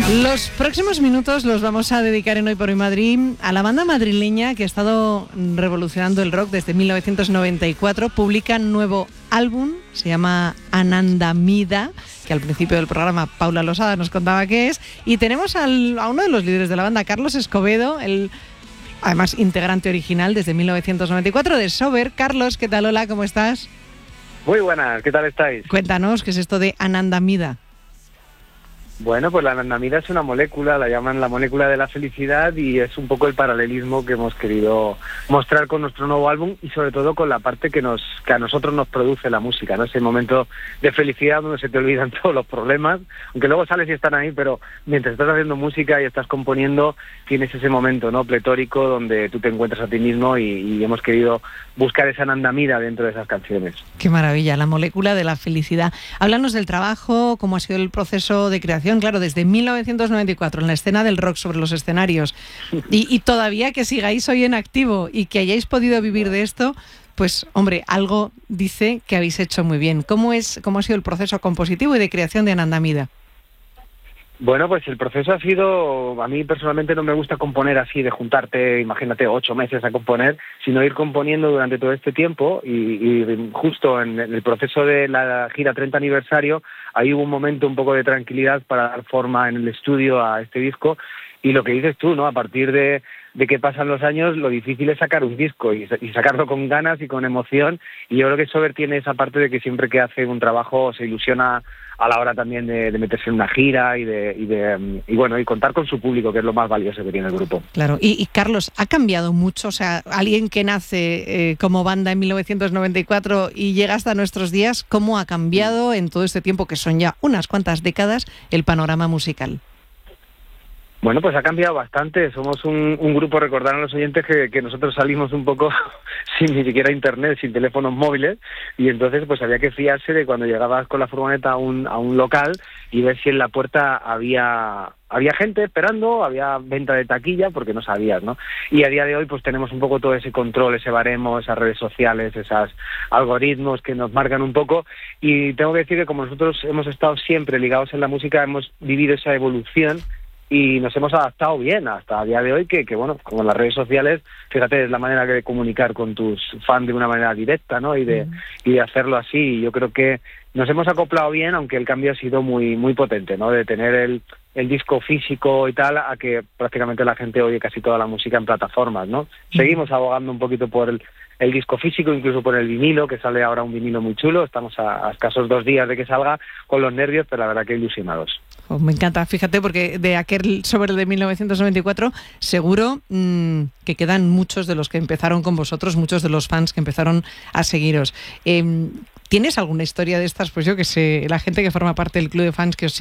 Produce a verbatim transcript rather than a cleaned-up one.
Los próximos minutos los vamos a dedicar en Hoy por Hoy Madrid a la banda madrileña que ha estado revolucionando el rock desde mil novecientos noventa y cuatro. Publica un nuevo álbum, se llama Anandamida, que al principio del programa Paula Losada nos contaba qué es. Y tenemos al, a uno de los líderes de la banda, Carlos Escobedo, el además integrante original desde mil novecientos noventa y cuatro de Sober. Carlos, ¿qué tal? Hola, ¿cómo estás? Muy buenas, ¿qué tal estáis? Cuéntanos, ¿qué es esto de Anandamida? Bueno, pues la anandamida es una molécula, la llaman la molécula de la felicidad, y es un poco el paralelismo que hemos querido mostrar con nuestro nuevo álbum y sobre todo con la parte que nos que a nosotros nos produce la música, ¿no? Ese momento de felicidad donde se te olvidan todos los problemas, aunque luego sales y están ahí, pero mientras estás haciendo música y estás componiendo, tienes ese momento, ¿no?, pletórico donde tú te encuentras a ti mismo, y, y hemos querido buscar esa anandamida dentro de esas canciones. Qué maravilla, la molécula de la felicidad. Háblanos del trabajo, cómo ha sido el proceso de creación. Claro, desde mil novecientos noventa y cuatro, en la escena del rock sobre los escenarios, y, y todavía que sigáis hoy en activo y que hayáis podido vivir de esto, pues, hombre, algo dice que habéis hecho muy bien. ¿Cómo es, cómo ha sido el proceso compositivo y de creación de Anandamida? Bueno, pues el proceso ha sido, a mí personalmente no me gusta componer así, de juntarte, imagínate, ocho meses a componer, sino ir componiendo durante todo este tiempo, y, y justo en el proceso de la gira treinta aniversario, ahí hubo un momento un poco de tranquilidad para dar forma en el estudio a este disco, y lo que dices tú, ¿no?, a partir de, de que pasan los años, lo difícil es sacar un disco, y, y sacarlo con ganas y con emoción, y yo creo que Sober tiene esa parte de que siempre que hace un trabajo se ilusiona a la hora también de, de meterse en una gira y de, y de y bueno y contar con su público, que es lo más valioso que tiene el grupo. Claro, y, y Carlos, ¿ha cambiado mucho? O sea, alguien que nace eh, como banda en mil novecientos noventa y cuatro y llega hasta nuestros días, ¿cómo ha cambiado en todo este tiempo, que son ya unas cuantas décadas, el panorama musical? Bueno, pues ha cambiado bastante. Somos un, un grupo, recordar a los oyentes que, que nosotros salimos un poco sin ni siquiera internet, sin teléfonos móviles, y entonces pues había que fiarse de cuando llegabas con la furgoneta a un, a un local y ver si en la puerta había había gente esperando, había venta de taquilla, porque no sabías, ¿no? Y a día de hoy pues tenemos un poco todo ese control, ese baremo, esas redes sociales, esos algoritmos que nos marcan un poco, y tengo que decir que como nosotros hemos estado siempre ligados en la música, hemos vivido esa evolución y nos hemos adaptado bien hasta el día de hoy, que, que bueno, como en las redes sociales, fíjate, es la manera de comunicar con tus fans de una manera directa, ¿no? Y de, mm. y de hacerlo así. Y yo creo que nos hemos acoplado bien, aunque el cambio ha sido muy muy potente, ¿no? De tener el, el disco físico y tal, a que prácticamente la gente oye casi toda la música en plataformas, ¿no? Mm. Seguimos abogando un poquito por el, el disco físico, incluso por el vinilo, que sale ahora un vinilo muy chulo. Estamos a, a escasos dos días de que salga, con los nervios, pero la verdad que ilusionados. Oh, me encanta, fíjate, porque de aquel Sober de mil novecientos noventa y cuatro seguro mmm, que quedan muchos de los que empezaron con vosotros, muchos de los fans que empezaron a seguiros. Eh, ¿Tienes alguna historia de estas? Pues yo que sé, la gente que forma parte del club de fans que os